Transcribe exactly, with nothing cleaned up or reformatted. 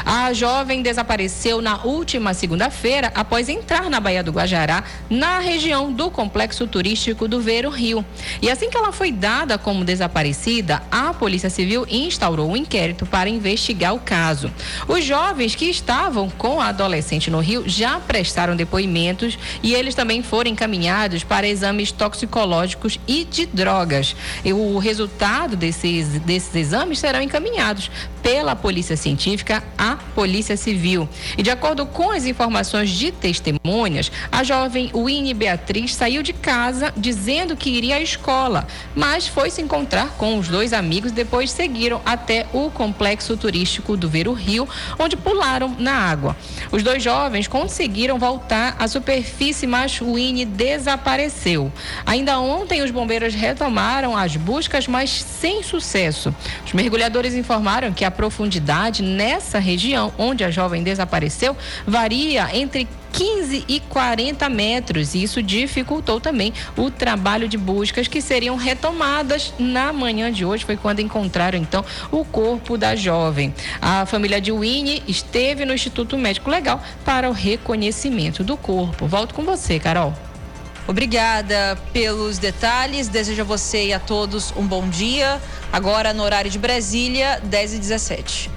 A jovem desapareceu na última segunda-feira após entrar na Baía do Guajará, na região do complexo turístico do Ver o Rio. E assim que ela foi dada como desaparecida, a Polícia Civil instaurou um inquérito para investigar o caso. Os jovens que estavam com a adolescente no Rio já prestaram depoimentos e eles também foram encaminhados para exames toxicológicos e de drogas. E o resultado desses, desses exames serão encaminhados pela Polícia Científica à Polícia Civil. E de acordo com as informações de testemunhas, a jovem Winnie Beatriz saiu de casa dizendo que iria à escola, mas foi se encontrar com os dois amigos e depois seguiram até o complexo turístico do Ver o Rio, onde pularam na água. Os dois jovens conseguiram voltar à superfície, mas Winnie desapareceu. Ainda ontem, os bombeiros retomaram as buscas, mas sem sucesso. Os mergulhadores informaram que a profundidade nessa região onde a jovem desapareceu varia entre quinze e quarenta metros, e isso dificultou também o trabalho de buscas que seriam retomadas na manhã de hoje. Foi quando encontraram então o corpo da jovem. A família de Winnie esteve no Instituto Médico Legal para o reconhecimento do corpo. Volto com você, Carol. Obrigada pelos detalhes, desejo a você e a todos um bom dia. Agora no horário de Brasília, dez e dezessete.